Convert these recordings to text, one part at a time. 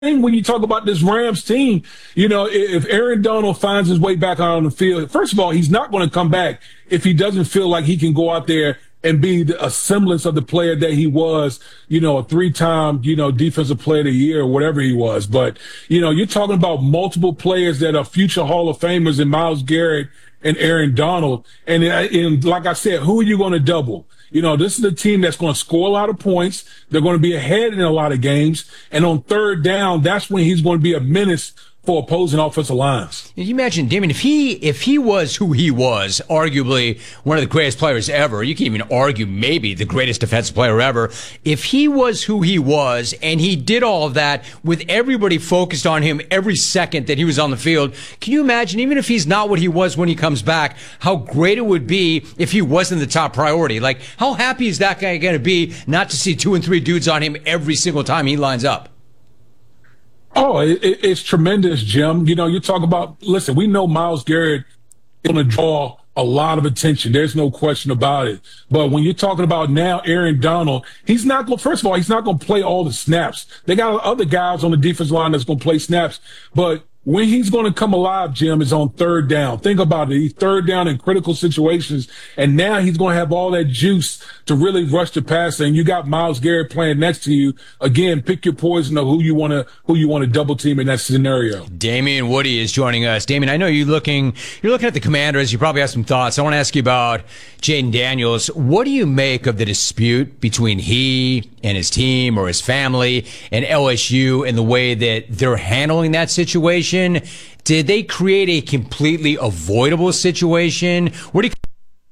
when you talk about this Rams team, if Aaron Donald finds his way back out on the field, first of all, he's not going to come back if he doesn't feel like he can go out there and be a semblance of the player that he was, a three-time, defensive player of the year or whatever he was. But, you're talking about multiple players that are future Hall of Famers in Myles Garrett and Aaron Donald. And like I said, who are you going to double? This is a team that's going to score a lot of points. They're going to be ahead in a lot of games. And on third down, that's when he's going to be a menace for opposing offensive lines. Can you imagine, Damien, if he was who he was, arguably one of the greatest players ever, you can't even argue maybe the greatest defensive player ever, if he was who he was and he did all of that with everybody focused on him every second that he was on the field, can you imagine, even if he's not what he was when he comes back, how great it would be if he wasn't the top priority? Like, how happy is that guy going to be not to see 2 and 3 dudes on him every single time he lines up? Oh, it's tremendous, Jim. You talk about, listen, we know Myles Garrett is going to draw a lot of attention. There's no question about it. But when you're talking about now Aaron Donald, he's not going, first of all, he's not going to play all the snaps. They got other guys on the defense line that's going to play snaps. But when he's going to come alive, Jim, is on third down. Think about it. He's third down in critical situations. And now he's going to have all that juice to really rush the passer. And you got Myles Garrett playing next to you. Again, pick your poison of who you want to double team in that scenario. Damien Woody is joining us. Damien, I know you're looking at the Commanders. You probably have some thoughts. I want to ask you about Jayden Daniels. What do you make of the dispute between he and his team or his family and LSU and the way that they're handling that situation? Did they create a completely avoidable situation? What do you...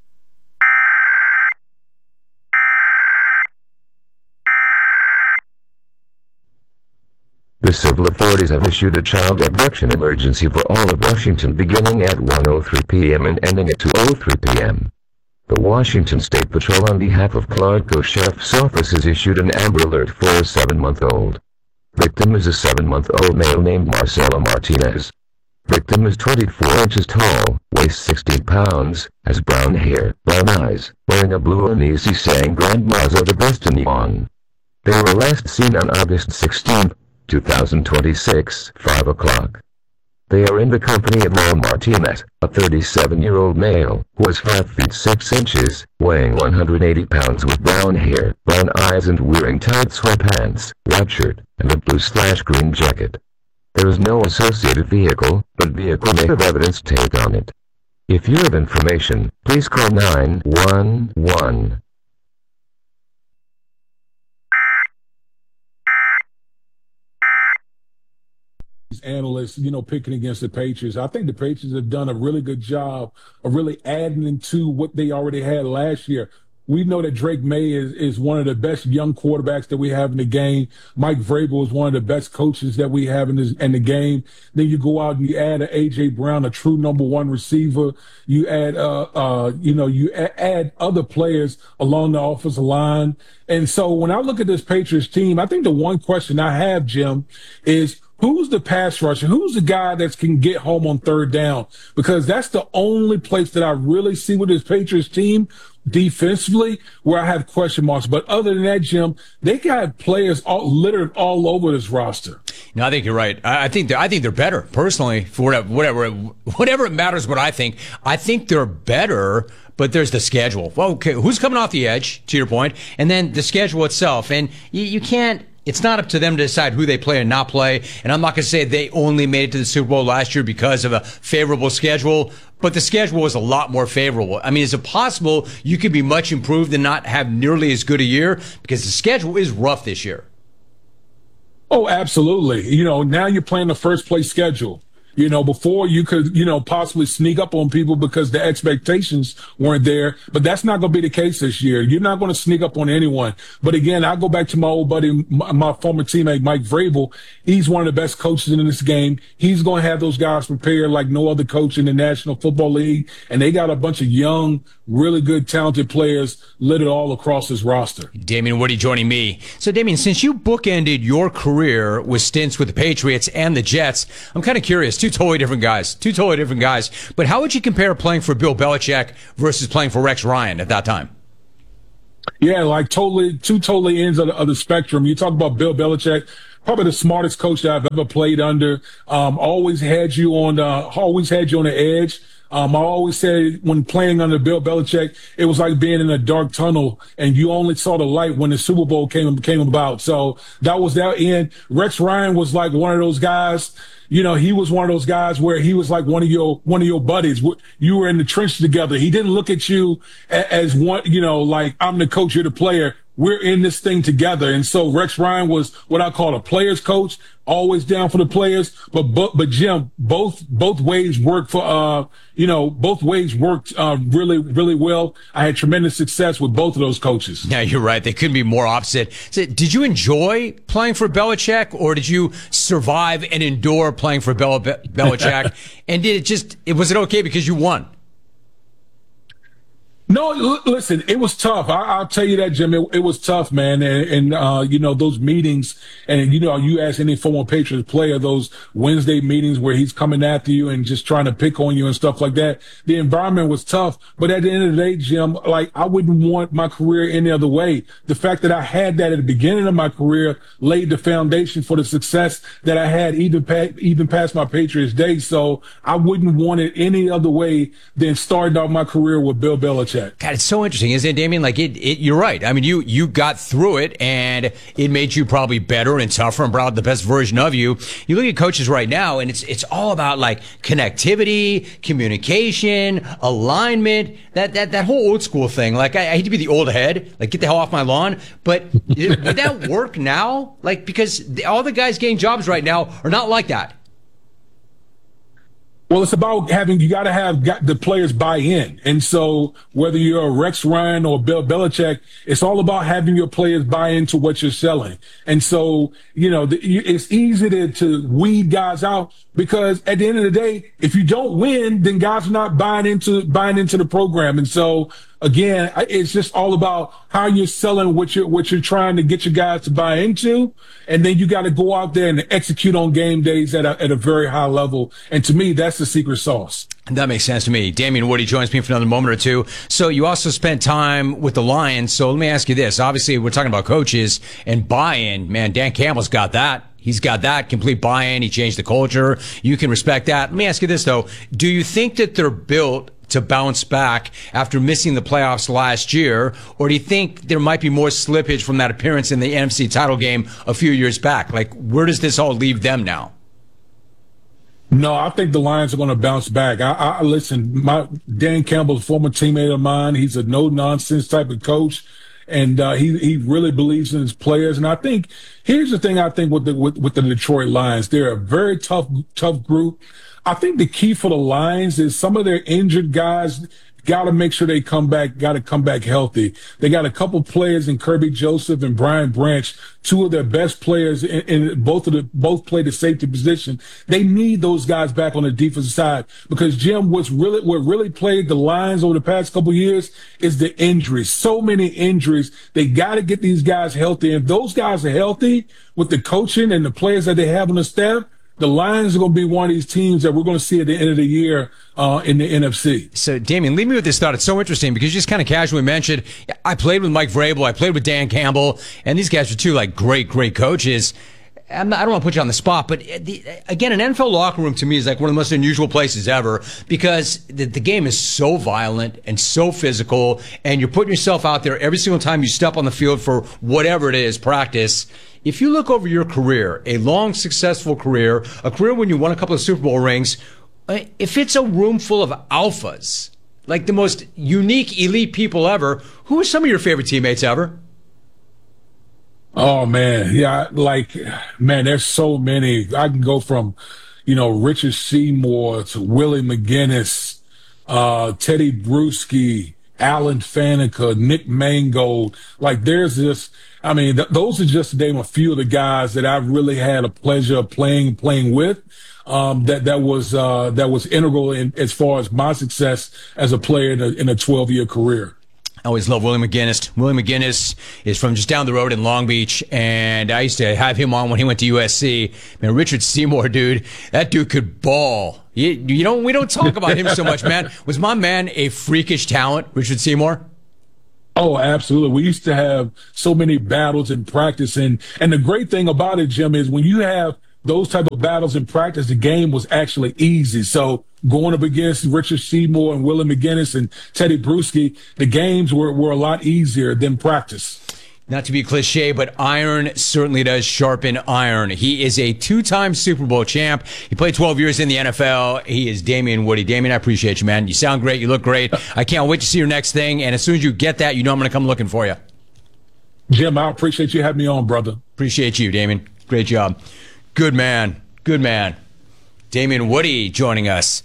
The civil authorities have issued a child abduction emergency for all of Washington beginning at 1:03 p.m. and ending at 2:03 p.m. The Washington State Patrol on behalf of Clark Sheriff's Office has issued an Amber Alert for a 7-month-old. Victim is a 7-month-old male named Marcelo Martinez. Victim is 24 inches tall, weighs 60 pounds, has brown hair, brown eyes, wearing a blue Onisi saying Grandma's are the best in Yuan. They were last seen on August 16, 2026, 5 o'clock. They are in the company of Noel Martinez, a 37-year-old male, who is 5 feet 6 inches, weighing 180 pounds with brown hair, brown eyes and wearing tight sweatpants, white shirt, and a blue/green jacket. There is no associated vehicle, but vehicle may have evidence tagged on it. If you have information, please call 911. Analysts, picking against the Patriots. I think the Patriots have done a really good job of really adding into what they already had last year. We know that Drake May is one of the best young quarterbacks that we have in the game. Mike Vrabel is one of the best coaches that we have in the game. Then you go out and you add a A.J. Brown, a true number one receiver. You add, add other players along the offensive line. And so when I look at this Patriots team, I think the one question I have, Jim, is who's the pass rusher? Who's the guy that can get home on third down? Because that's the only place that I really see with this Patriots team defensively where I have question marks. But other than that, Jim, they got players littered all over this roster. No, I think you're right. I think they're better personally. For whatever it matters, what I think they're better. But there's the schedule. Well, okay, who's coming off the edge? To your point, and then the schedule itself, and you can't. It's not up to them to decide who they play and not play. And I'm not going to say they only made it to the Super Bowl last year because of a favorable schedule, but the schedule was a lot more favorable. I mean, is it possible you could be much improved and not have nearly as good a year? Because the schedule is rough this year. Oh, absolutely. Now you're playing the first place schedule. Before you could, possibly sneak up on people because the expectations weren't there. But that's not going to be the case this year. You're not going to sneak up on anyone. But again, I go back to my old buddy, my former teammate, Mike Vrabel. He's one of the best coaches in this game. He's going to have those guys prepared like no other coach in the National Football League. And they got a bunch of young, really good, talented players littered all across his roster. Damien Woody joining me. So, Damien, since you bookended your career with stints with the Patriots and the Jets, I'm kind of curious. Two totally different guys. But how would you compare playing for Bill Belichick versus playing for Rex Ryan at that time? Yeah, like two totally ends of the spectrum. You talk about Bill Belichick, probably the smartest coach that I've ever played under. Always had you on the edge. I always said when playing under Bill Belichick, it was like being in a dark tunnel and you only saw the light when the Super Bowl came about. So that was that end. Rex Ryan was like one of those guys. You know, he was one of those guys where he was like one of your buddies. You were in the trench together. He didn't look at you as one, you know, like I'm the coach, you're the player. We're in this thing together. And so Rex Ryan was what I call a player's coach, always down for the players. But Jim, both ways worked really, really well. I had tremendous success with both of those coaches. Yeah, you're right. They couldn't be more opposite. So, did you enjoy playing for Belichick, or did you survive and endure playing for Belichick? And was it okay because you won? No, listen, it was tough. I'll tell you that, Jim. It was tough, man. And you know, those meetings, and, you know, you ask any former Patriots player, those Wednesday meetings where he's coming after you and just trying to pick on you and stuff like that. The environment was tough. But at the end of the day, Jim, like, I wouldn't want my career any other way. The fact that I had that at the beginning of my career laid the foundation for the success that I had even past my Patriots days. So I wouldn't want it any other way than starting out my career with Bill Belichick. God, it's so interesting, isn't it, Damien? Like, you're right. I mean, you got through it, and it made you probably better and tougher and brought out the best version of you. You look at coaches right now, and it's all about, like, connectivity, communication, alignment, that whole old school thing. Like, I hate to be the old head, like, get the hell off my lawn, but would that work now? Like, because all the guys getting jobs right now are not like that. Well, it's about you got to have the players buy in. And so whether you're a Rex Ryan or Bill Belichick, it's all about having your players buy into what you're selling. And so, you know, it's easy to weed guys out because at the end of the day, if you don't win, then guys are not buying into the program. And so, again, it's just all about how you're selling what you're trying to get your guys to buy into. And then you got to go out there and execute on game days at a very high level. And to me, that's the secret sauce. That makes sense to me. Damien Woody joins me for another moment or two. So you also spent time with the Lions. So let me ask you this. Obviously, we're talking about coaches and buy-in. Man, Dan Campbell's got that. He's got that complete buy-in. He changed the culture. You can respect that. Let me ask you this, though. Do you think that they're built to bounce back after missing the playoffs last year? Or do you think there might be more slippage from that appearance in the NFC title game a few years back? Like, where does this all leave them now? No, I think the Lions are going to bounce back. I listen, Dan Campbell's a former teammate of mine. He's a no-nonsense type of coach. And he really believes in his players. And I think here's the thing I think with the Detroit Lions. They're a very tough group. I think the key for the Lions is some of their injured guys got to make sure they come back healthy. They got a couple players in Kirby Joseph and Brian Branch, two of their best players in both play the safety position. They need those guys back on the defensive side because, Jim, what really played the Lions over the past couple of years is the injuries. So many injuries. They got to get these guys healthy. And if those guys are healthy with the coaching and the players that they have on the staff, the Lions are going to be one of these teams that we're going to see at the end of the year in the NFC. So, Damien, leave me with this thought. It's so interesting because you just kind of casually mentioned, I played with Mike Vrabel, I played with Dan Campbell, and these guys are two, like, great coaches. I don't want to put you on the spot, but again, an NFL locker room to me is like one of the most unusual places ever because the game is so violent and so physical, and you're putting yourself out there every single time you step on the field for whatever it is, practice. If you look over your career, a long, successful career, a career when you won a couple of Super Bowl rings, if it's a room full of alphas, like the most unique, elite people ever, who are some of your favorite teammates ever? Oh, man. Yeah, there's so many. I can go from, Richard Seymour to Willie McGinnis, Teddy Bruschi, Alan Faneca, Nick Mangold. Like, there's this, those are just to name a few of the guys that I've really had a pleasure of playing with. That was integral in as far as my success as a player in a 12-year career. I always love Willie McGinnis. Willie McGinnis is from just down the road in Long Beach, and I used to have him on when he went to USC. Man, Richard Seymour, dude, that dude could ball. We don't talk about him so much, man. Was my man a freakish talent, Richard Seymour? Oh, absolutely. We used to have so many battles in practice. And the great thing about it, Jim, is when you have those type of battles in practice, the game was actually easy. So going up against Richard Seymour and Willie McGinnis and Teddy Bruschi, the games were a lot easier than practice. Not to be cliche, but iron certainly does sharpen iron. He is a two-time Super Bowl champ. He played 12 years in the NFL. He is Damien Woody. Damien, I appreciate you, man. You sound great. You look great. I can't wait to see your next thing. And as soon as you get that, you know I'm going to come looking for you. Jim, I appreciate you having me on, brother. Appreciate you, Damien. Great job. Good man. Good man. Damien Woody joining us.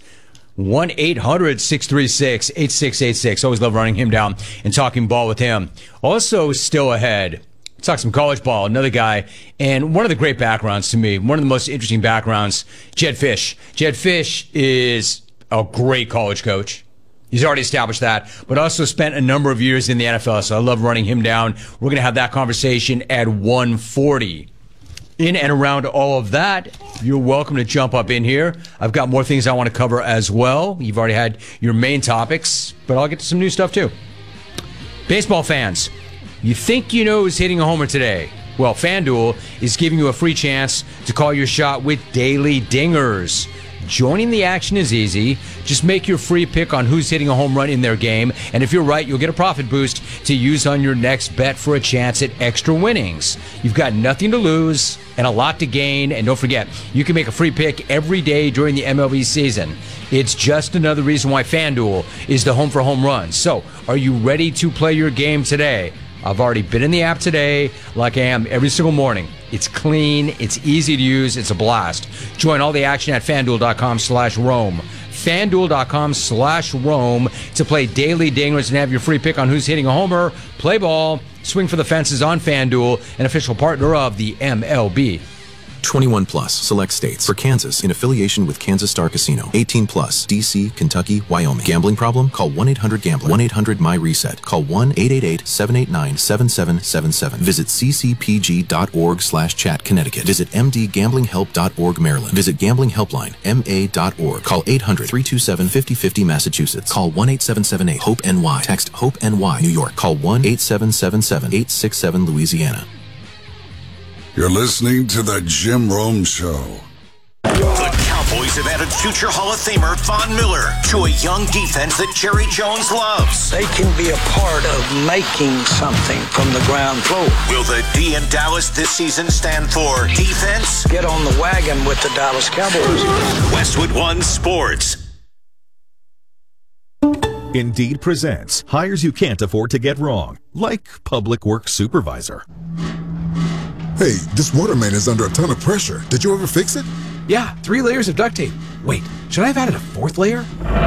1-800-636-8686. Always love running him down and talking ball with him. Also still ahead, talk some college ball, another guy, and one of the great backgrounds to me, one of the most interesting backgrounds, Jedd Fisch. Jedd Fisch is a great college coach. He's already established that, but also spent a number of years in the NFL, so I love running him down. We're going to have that conversation at 1:40. In and around all of that, you're welcome to jump up in here. I've got more things I want to cover as well. You've already had your main topics, but I'll get to some new stuff too. Baseball fans, you think you know who's hitting a homer today? Well, FanDuel is giving you a free chance to call your shot with daily dingers. Joining the action is easy. Just make your free pick on who's hitting a home run in their game, and if you're right, you'll get a profit boost to use on your next bet for a chance at extra winnings. You've got nothing to lose and a lot to gain, and don't forget, you can make a free pick every day during the MLB season. It's just another reason why FanDuel is the home for home runs. So, are you ready to play your game today? I've already been in the app today, like I am every single morning. It's clean, it's easy to use, it's a blast. Join all the action at FanDuel.com/Rome. FanDuel.com/Rome to play daily dingers and have your free pick on who's hitting a homer. Play ball, swing for the fences on FanDuel, an official partner of the MLB. 21 plus, select states. For Kansas, in affiliation with Kansas Star Casino. 18 plus, D.C., Kentucky, Wyoming. Gambling problem? Call 1-800-GAMBLER. 1-800-MY-RESET. Call 1-888-789-7777. Visit ccpg.org/chat, Connecticut. Visit mdgamblinghelp.org, Maryland. Visit Gambling Helpline, ma.org. Call 800-327-5050, Massachusetts. Call 1-8778-HOPE-NY. Text HOPE-NY, New York. Call 1-8777-867, Louisiana. You're listening to The Jim Rome Show. The Cowboys have added future Hall of Famer Von Miller to a young defense that Jerry Jones loves. They can be a part of making something from the ground floor. Will the D in Dallas this season stand for defense? Get on the wagon with the Dallas Cowboys. Westwood One Sports. Indeed presents hires you can't afford to get wrong, like public works supervisor. Hey, this water main is under a ton of pressure. Did you ever fix it? Yeah, 3 layers of duct tape. Wait, should I have added a 4th layer?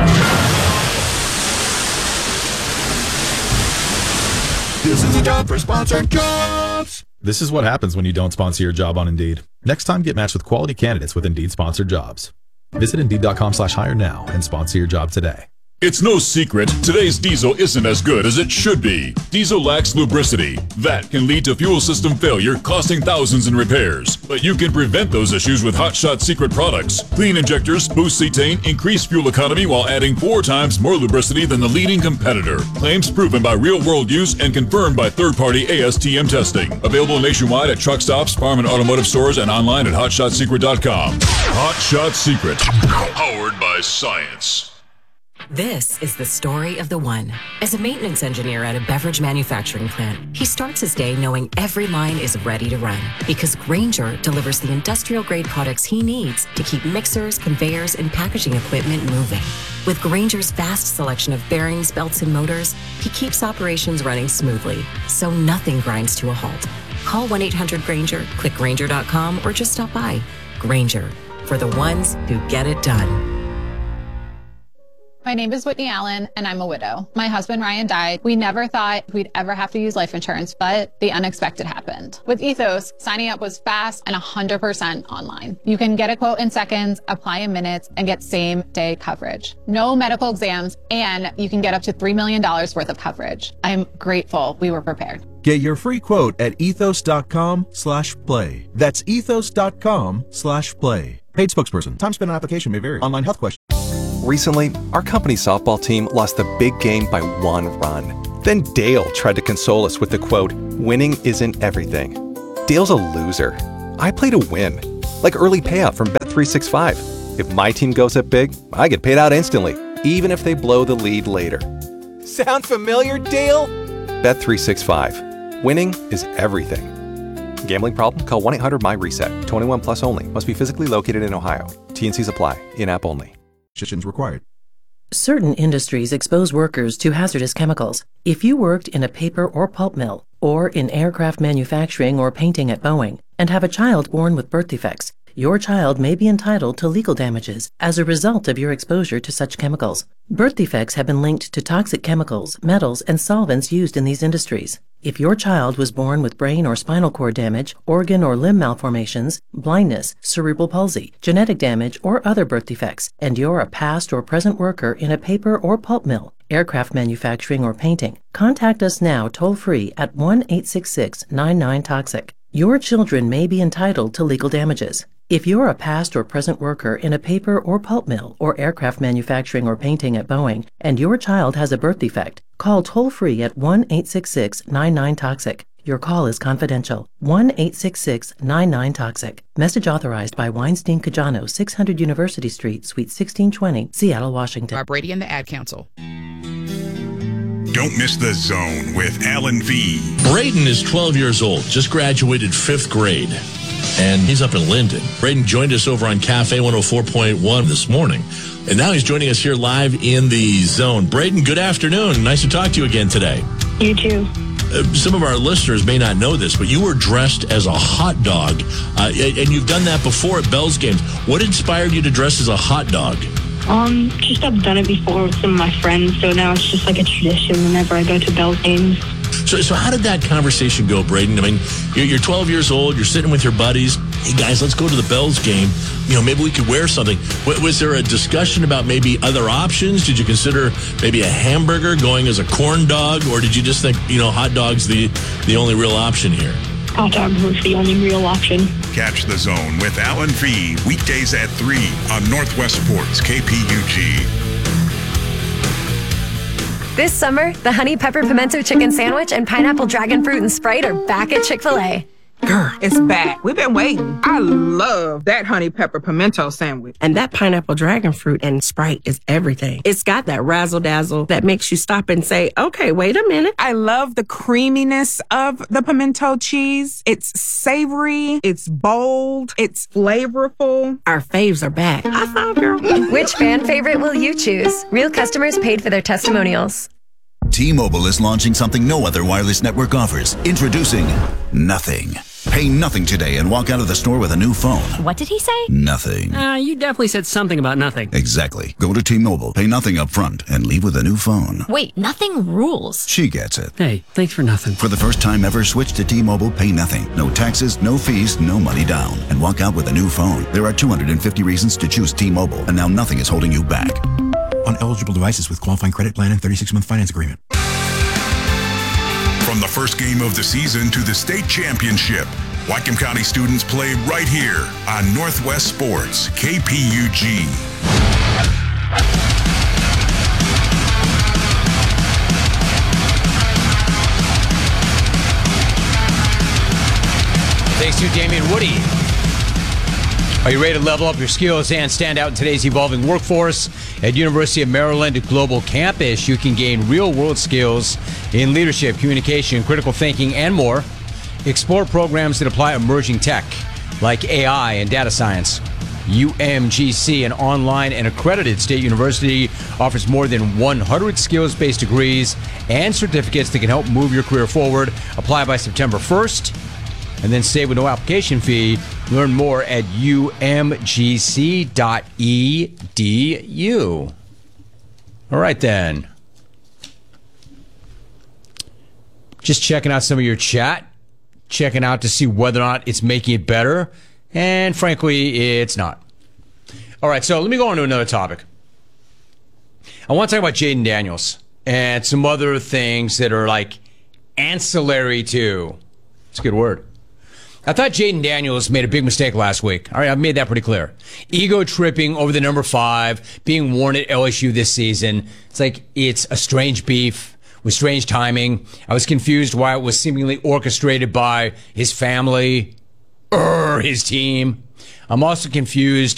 This is a job for sponsored jobs. This is what happens when you don't sponsor your job on Indeed. Next time, get matched with quality candidates with Indeed sponsored jobs. Visit Indeed.com/hire now and sponsor your job today. It's no secret, today's diesel isn't as good as it should be. Diesel lacks lubricity. That can lead to fuel system failure, costing thousands in repairs. But you can prevent those issues with Hot Shot Secret products. Clean injectors, boost cetane, increase fuel economy while adding 4 times more lubricity than the leading competitor. Claims proven by real-world use and confirmed by third-party ASTM testing. Available nationwide at truck stops, farm and automotive stores, and online at HotShotSecret.com. Hot Shot Secret. Powered by science. This is the story of the one. As a maintenance engineer at a beverage manufacturing plant, he starts his day knowing every line is ready to run because Grainger delivers the industrial-grade products he needs to keep mixers, conveyors, and packaging equipment moving. With Grainger's vast selection of bearings, belts, and motors, he keeps operations running smoothly, so nothing grinds to a halt. Call 1-800-GRAINGER, click Grainger.com, or just stop by. Grainger, for the ones who get it done. My name is Whitney Allen, and I'm a widow. My husband, Ryan, died. We never thought we'd ever have to use life insurance, but the unexpected happened. With Ethos, signing up was fast and 100% online. You can get a quote in seconds, apply in minutes, and get same-day coverage. No medical exams, and you can get up to $3 million worth of coverage. I'm grateful we were prepared. Get your free quote at ethos.com/play. That's ethos.com/play. Paid spokesperson. Time spent on application may vary. Online health questions. Recently, our company softball team lost the big game by 1 run. Then Dale tried to console us with the quote, "Winning isn't everything." Dale's a loser. I play to win. Like early payout from Bet365. If my team goes up big, I get paid out instantly, even if they blow the lead later. Sound familiar, Dale? Bet365. Winning is everything. Gambling problem? Call 1-800-MY-RESET. 21 plus only. Must be physically located in Ohio. T&Cs apply. In-app only. Restrictions required. Certain industries expose workers to hazardous chemicals. If you worked in a paper or pulp mill, or in aircraft manufacturing or painting at Boeing, and have a child born with birth defects, your child may be entitled to legal damages as a result of your exposure to such chemicals. Birth defects have been linked to toxic chemicals, metals, and solvents used in these industries. If your child was born with brain or spinal cord damage, organ or limb malformations, blindness, cerebral palsy, genetic damage, or other birth defects, and you're a past or present worker in a paper or pulp mill, aircraft manufacturing, or painting, contact us now toll-free at 1-866-99-TOXIC. Your children may be entitled to legal damages. If you're a past or present worker in a paper or pulp mill or aircraft manufacturing or painting at Boeing, and your child has a birth defect, call toll-free at 1-866-99-TOXIC. Your call is confidential. 1-866-99-TOXIC. Message authorized by Weinstein Cajano, 600 University Street, Suite 1620, Seattle, Washington. Brady and the Ad Council. Don't miss The Zone with Alan V. Braden is 12 years old, just graduated 5th grade, and he's up in Linden. Braden joined us over on Cafe 104.1 this morning, and now he's joining us here live in The Zone. Braden, good afternoon. Nice to talk to you again today. You too. Some of our listeners may not know this, but you were dressed as a hot dog, and you've done that before at Bell's games. What inspired you to dress as a hot dog? Just I've done it before with some of my friends, so now it's just like a tradition whenever I go to Bell's games. So how did that conversation go, Braden? I mean, you're 12 years old, you're sitting with your buddies. Hey, guys, let's go to the Bell's game. Maybe we could wear something. Was there a discussion about maybe other options? Did you consider maybe a hamburger going as a corn dog? Or did you just think, hot dog's the only real option here? Hot dog was the only real option. Catch The Zone with Alan V. weekdays at 3 on Northwest Sports, KPUG. This summer, the Honey Pepper Pimento Chicken Sandwich and Pineapple Dragon Fruit and Sprite are back at Chick-fil-A. Girl, it's back. We've been waiting. I love that Honey Pepper Pimento Sandwich. And that Pineapple Dragon Fruit and Sprite is everything. It's got that razzle-dazzle that makes you stop and say, okay, wait a minute. I love the creaminess of the pimento cheese. It's savory, it's bold, it's flavorful. Our faves are back. I thought, girl. Which fan favorite will you choose? Real customers paid for their testimonials. T-Mobile is launching something no other wireless network offers. Introducing Nothing. Pay nothing today and walk out of the store with a new phone. What did he say? Nothing. You definitely said something about nothing. Exactly. Go to T-Mobile, pay nothing up front, and leave with a new phone. Wait, nothing rules. She gets it. Hey, thanks for nothing. For the first time ever, switch to T-Mobile, pay nothing. No taxes, no fees, no money down. And walk out with a new phone. There are 250 reasons to choose T-Mobile, and now nothing is holding you back. On eligible devices with qualifying credit plan and 36-month finance agreement. From the first game of the season to the state championship, Whatcom County students play right here on Northwest Sports, KPUG. Thanks to Damian Woody. Are you ready to level up your skills and stand out in today's evolving workforce? At University of Maryland Global Campus, you can gain real-world skills in leadership, communication, critical thinking, and more. Explore programs that apply emerging tech, like AI and data science. UMGC, an online and accredited state university, offers more than 100 skills-based degrees and certificates that can help move your career forward. Apply by September 1st. And then save with no application fee. Learn more at umgc.edu. All right, then. Just checking out some of your chat. Checking out to see whether or not it's making it better. And frankly, it's not. All right, so let me go on to another topic. I want to talk about Jayden Daniels and some other things that are like ancillary to. It's a good word. I thought Jayden Daniels made a big mistake last week. All right, I've made that pretty clear. Ego tripping over the number 5, being worn at LSU this season. It's like it's a strange beef with strange timing. I was confused why it was seemingly orchestrated by his family or his team. I'm also confused